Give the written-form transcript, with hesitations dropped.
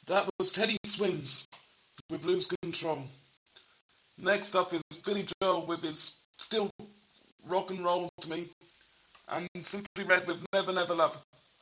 That was Teddy Swims with Lose Control. Next up is Billy Joel with his Still Rock and Roll to Me, and Simply Red with Never Never Love.